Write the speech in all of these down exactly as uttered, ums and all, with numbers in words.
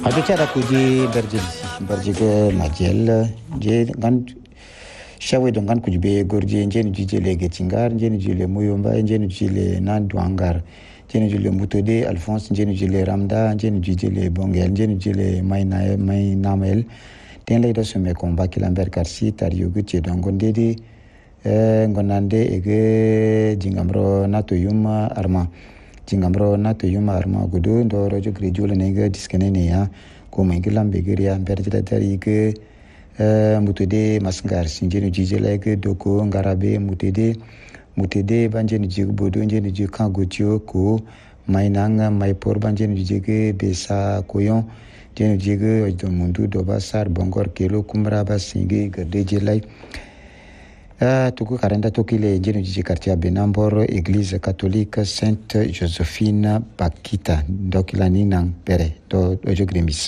Hado cara kuji berjil berjiga majel je gan shawe don gan kuji be gorje njeni jile getingar njeni jile muyomba njeni jile nanduangar njeni jile mutode Alphonse njeni jile Ramda njeni jile Bongel njeni jile Maina Mainamel ten lay do some combat kilamber karsi tariyo guche don gondede eh ngonande ege jingamro nato yuma arma jingamro nato yuma arma gudu ndo rojo grejule nega diskenene ya ko mengilam begeria berjida dari ke eh mutede masngar sinjenu jijele ke doko ngarabe mutede mutede banjenu jigbodo njenu jikangocho ko mainanga maipor banjenu jige besa koyon jenu jige do mundu do basar bongor kelo kumra basingi gade lay Uh, tuku karenda tokile jenu jiji quartier Benambor église catholique Sainte Josephine Bakita dokila ninang pere do ojo gremisa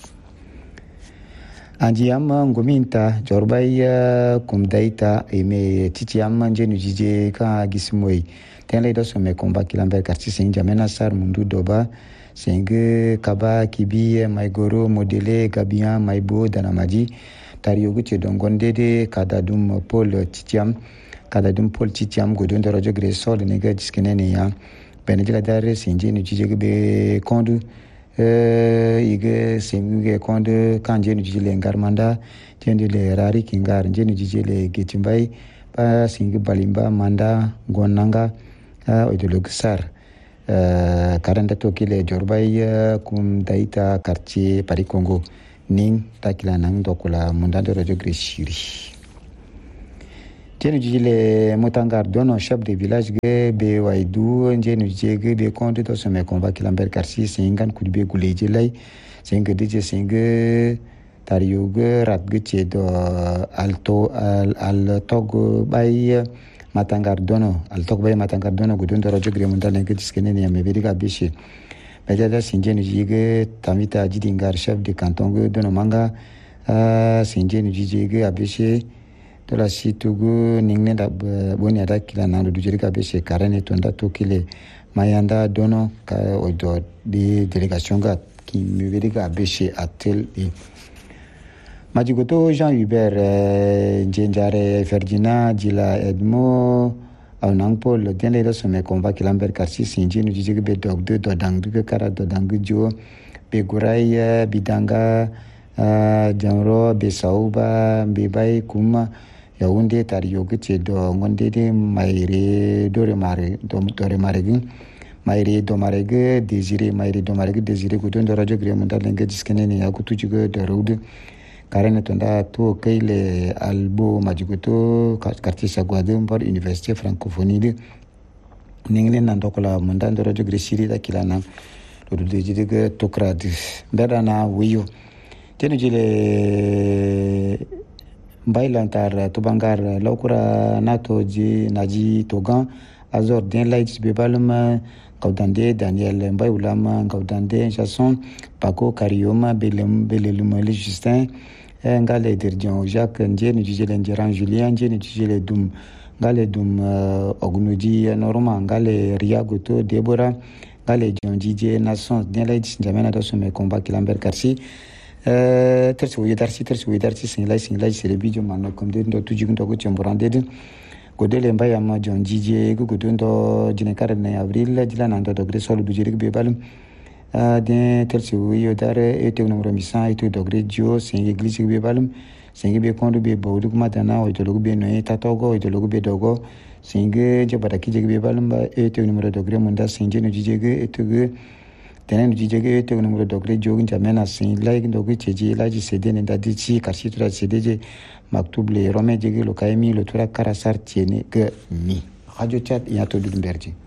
andiam ngominta jorbaya kumdaita eme titiam jenu jiji ka gismoy tenle do some combat kilamber quartier Saint Jamena sar mundu doba senge kaba kibi maigoro modele gabian maibo danamaji tariyogu ce don gondede kadadum Paul Titiam kadadum Paul Titiam godon de rojo gresol ne ga diskenene ya benjila dare sinje ni jije be kondu euh ige singe kondu kanje ni jije ngarmanda jende le rari kingar jende jije le getimbai pa singe balimba manda gonanga uh, odolog sar uh, karanda tokile jorbay kum daita quartier Paris Congo ning takila nang dokula mundando rojo greshiri jenu jile motangar dono chef de village ge be waidu jenu jege be konde to some combat kilamber karsi singan kudbe guleje lay singa dije singa tariyuge ratge chedo alto al al togo bay matangar dono al togo bay matangar dono gudondo rojo gre mundane ge diskenene ya mebediga bishi Bajada Sinjenu Jige Tamita Jidingar chef de canton de Nomanga Sinjenu Jige Abeshe de la Situgu Ningne da Boni ada kila nando dujeri Abeshe Karane Tonda Tokile Mayanda Dono ka odo de délégation ga qui me veriga Abeshe atel et Majigoto Jean Hubert Njenjare Ferdinand Jila Edmo Aunang Paul den le some combat kilamber karsi sinji nu jige be dog de dodang de kara dodang jo be gurai bidanga jamro be sauba be bai kuma ya unde tariyo gice do ngonde de maire dore mare do dore mare gin maire do mare ge désiré maire do mare ge désiré ko don rajo gre mon dalenge diskenene ya kutu jige de road karena tonda to kayle albo majugoto quartier Sagwadem par université francophonie de ningle nan dokola mondando radio gresiri da kilana do de jide tokrad bedana wiyo tenu jile bailantar tobangar lokura nato ji naji togan azor den lights bebalma Kaudande Daniel Mbayulama Kaudande Jason Paco Karioma Belem Beleluma Justin ngale dirjon Jacques Ndiene Jijele Ndiran Julien Ndiene Jijele Dum ngale Dum Ognuji Norma ngale Riagoto Deborah ngale John Jije Nason Dela Jamena do some combat kilamber karsi euh tersi widarsi tersi widarsi singla singla serebijo manno komde ndo tujigu ko chemborande godele mbaya ma John Jije gugudundo jinekare na avril jila nando dogre solo dujiri be balum de tersi wiyo dare ete numero misa ete dogre jo singi église be balum singi be kondo be bawdu matana o tologu be no eta togo o tologu be dogo singi je badaki je be balum ba ete numero dogre munda singi no jije ete ge tenen jije ete numero dogre jo jamena singi like dogu cheji laji cd ne dadichi karsi tura cd maktub le rome jege lo kaimi lo tura karasar tiene que mi radio chat ya to dumberji